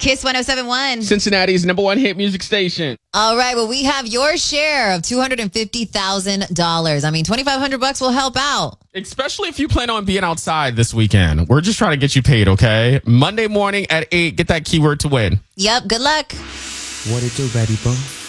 Kiss 107.1. Cincinnati's #1 hit music station. All right. Well, we have your share of $250,000. I mean, $2,500 will help out. Especially if you plan on being outside this weekend. We're just trying to get you paid, okay? Monday morning at 8, get that keyword to win. Yep. Good luck. What it do, baby boo?